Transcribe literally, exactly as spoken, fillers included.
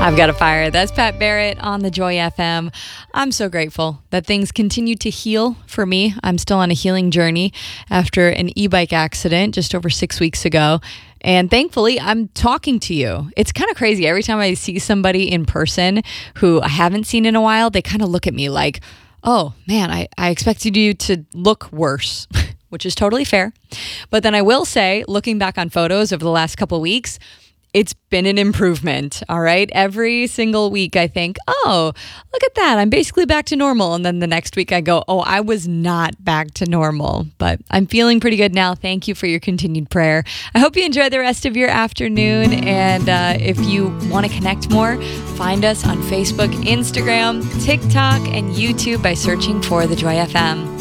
I've got a fire. That's Pat Barrett on the Joy F M. I'm so grateful that things continue to heal for me. I'm still on a healing journey after an e-bike accident just over six weeks ago. And thankfully, I'm talking to you. It's kind of crazy. Every time I see somebody in person who I haven't seen in a while, they kind of look at me like, oh, man, I, I expected you to look worse, which is totally fair. But then I will say, looking back on photos over the last couple of weeks, it's been an improvement, all right? Every single week I think, oh, look at that. I'm basically back to normal. And then the next week I go, oh, I was not back to normal. But I'm feeling pretty good now. Thank you for your continued prayer. I hope you enjoy the rest of your afternoon. And uh, if you want to connect more, find us on Facebook, Instagram, TikTok, and YouTube by searching for The Joy F M.